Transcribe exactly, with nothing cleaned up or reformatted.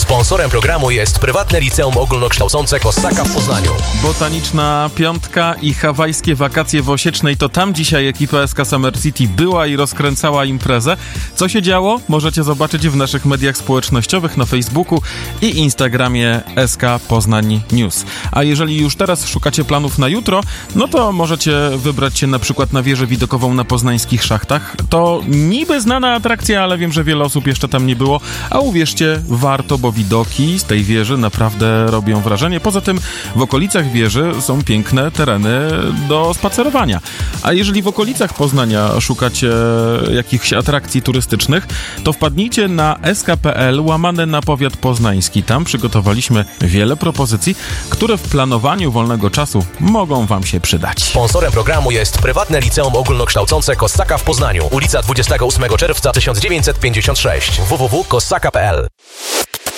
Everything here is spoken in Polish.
Sponsorem programu jest Prywatne Liceum Ogólnokształcące Kossaka w Poznaniu. Botaniczna Piątka i hawajskie wakacje w Osiecznej. To tam dzisiaj ekipa S K Summer City była i rozkręcała imprezę. Co się działo? Możecie zobaczyć w naszych mediach społecznościowych na Facebooku i Instagramie S K Poznań News. A jeżeli już teraz szukacie planów na jutro, no to możecie wybrać się na przykład na wieżę widokową na poznańskich szachtach. To niby znana atrakcja, ale wiem, że wiele osób jeszcze tam nie było, a uwierzcie, warto, bo widoki z tej wieży naprawdę robią wrażenie. Poza tym w okolicach wieży są piękne tereny do spacerowania. A jeżeli w okolicach Poznania szukacie jakichś atrakcji turystycznych, to wpadnijcie na s k kropka p l łamane na powiat poznański. Tam przygotowaliśmy wiele propozycji, które w planowaniu wolnego czasu mogą wam się przydać. Sponsorem programu jest Prywatne Liceum Ogólnokształcące Kossaka w Poznaniu. Ulica dwudziestego ósmego czerwca tysiąc dziewięćset pięćdziesiąt sześć. w w w kropka kossaka kropka p l